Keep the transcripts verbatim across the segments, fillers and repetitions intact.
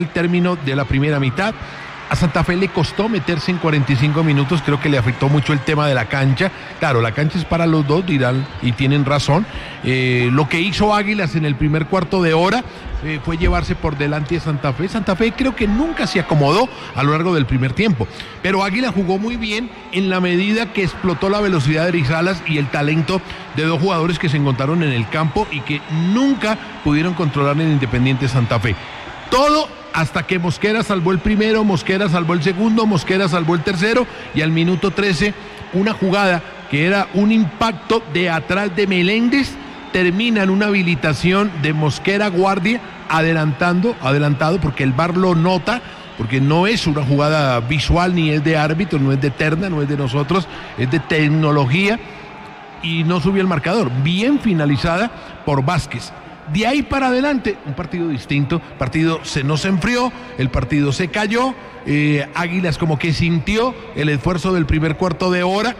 el término de la primera mitad. A Santa Fe le costó meterse en cuarenta y cinco minutos, creo que le afectó mucho el tema de la cancha. Claro, la cancha es para los dos, dirán, y tienen razón. Eh, lo que hizo Águilas en el primer cuarto de hora eh, fue llevarse por delante a Santa Fe. Santa Fe creo que nunca se acomodó a lo largo del primer tiempo, pero Águila jugó muy bien en la medida que explotó la velocidad de Erizalas y el talento de dos jugadores que se encontraron en el campo y que nunca pudieron controlar en Independiente Santa Fe. Todo hasta que Mosquera salvó el primero, Mosquera salvó el segundo, Mosquera salvó el tercero, y al minuto trece una jugada que era un impacto de atrás de Meléndez termina en una habilitación de Mosquera guardia adelantando, adelantado porque el V A R lo nota, porque no es una jugada visual ni es de árbitro, no es de terna, no es de nosotros, es de tecnología, y no subió el marcador. Bien finalizada por Vázquez. De ahí para adelante, un partido distinto, el partido se, no se enfrió, el partido se cayó, eh, Águilas como que sintió el esfuerzo del primer cuarto de hora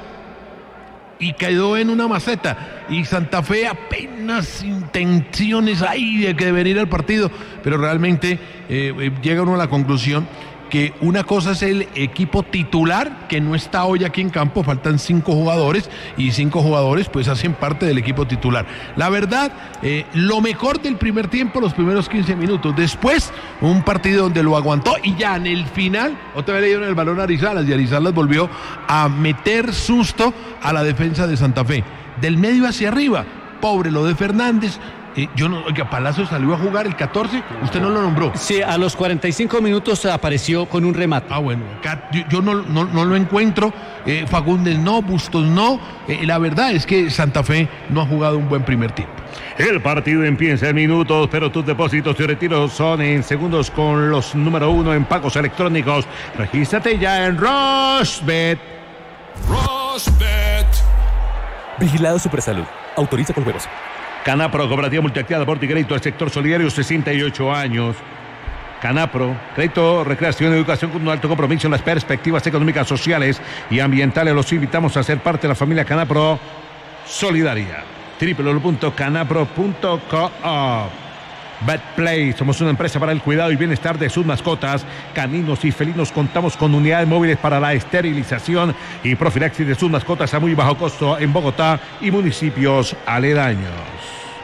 y quedó en una maceta, y Santa Fe apenas intenciones ahí de que debe venir al partido, pero realmente eh, llega uno a la conclusión que una cosa es el equipo titular, que no está hoy aquí en campo, faltan cinco jugadores, y cinco jugadores pues hacen parte del equipo titular. La verdad, eh, lo mejor del primer tiempo, los primeros quince minutos, después un partido donde lo aguantó, y ya en el final, otra vez le dieron el balón a Arizalas, y Arizalas volvió a meter susto a la defensa de Santa Fe. Del medio hacia arriba, pobre lo de Fernández. Eh, yo no, oiga, Palacio salió a jugar el catorce, usted no lo nombró. Sí, a los cuarenta y cinco minutos apareció con un remate. Ah, bueno, acá yo, yo no, no, no lo encuentro, eh, Fagundes no, Bustos no, eh, la verdad es que Santa Fe no ha jugado un buen primer tiempo. El partido empieza en minutos, pero tus depósitos y retiros son en segundos con los número uno en pagos electrónicos. Regístrate ya en Rushbet. Rushbet. Vigilado Supersalud. Autoriza con juegos. Canapro, cooperativa multiactivada por crédito al sector solidario, sesenta y ocho años. Canapro, crédito, recreación y educación con un alto compromiso en las perspectivas económicas, sociales y ambientales. Los invitamos a ser parte de la familia Canapro Solidaria. doble u doble u doble u punto canapro punto com. Betplay, somos una empresa para el cuidado y bienestar de sus mascotas, caninos y felinos. Contamos con unidades móviles para la esterilización y profilaxis de sus mascotas a muy bajo costo en Bogotá y municipios aledaños.